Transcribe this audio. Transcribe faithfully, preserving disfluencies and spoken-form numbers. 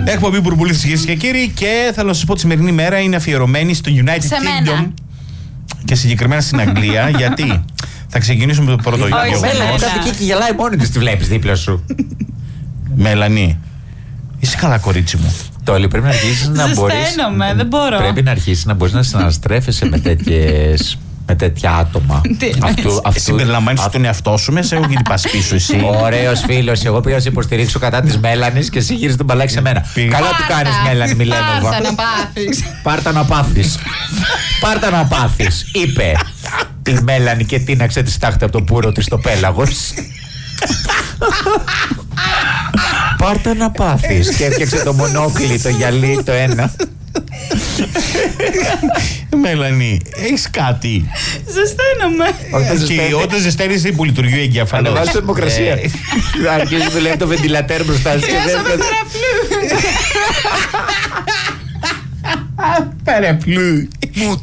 Εκπομπή Μπουρμπουλής, κυρίες και κύριοι, και θέλω να σας πω ότι η σημερινή μέρα είναι αφιερωμένη στο United Σε Kingdom μένα. και συγκεκριμένα στην Αγγλία. Γιατί θα ξεκινήσουμε με το πρώτο γεγονός. Μέλανη, κάτι εκεί και γελάει μόνη της, τη βλέπεις δίπλα σου. Μέλανη, είσαι καλά, κορίτσι μου. Τόλι, πρέπει να αρχίσεις να μπορείς. Ζεσταίνομαι, δεν μπορώ. Πρέπει να αρχίσεις να μπορείς να συναναστρέφεσαι με τέτοιες. Με τέτοια άτομα. Αυτού, αυτού, συμπεριλαμβάνεις αυ... τον εαυτό σου μέσα, εγώ και την πας πίσω εσύ. Ωραίος φίλος, εγώ πήγα να σε υποστηρίξω κατά της Μέλανης και εσύ γύρισες τον μπαλάκι σε μένα. Καλά του κάνεις, Μέλανη Μιλένοβα. Πάρτα να πάθεις. Πάρτα να πάθεις. Πάρτα να πάθεις, είπε η Μέλανη και τίναξε τη στάχτη από το πουρο της στο πέλαγος. Πάρτα να πάθεις. Και έφτιαξε το μονόκλι, το γυαλί, το ένα. Μέλανη, έχεις κάτι? Ζεσταίνομαι. Και όταν ζεσταίνεις δεν υπολειτουργεί ο εγκέφαλος. Ανεβάζει τη θερμοκρασία. Αρχίζει να λέει το βεντιλατέρ μπροστά σου. Παραπλού. Παραπλού.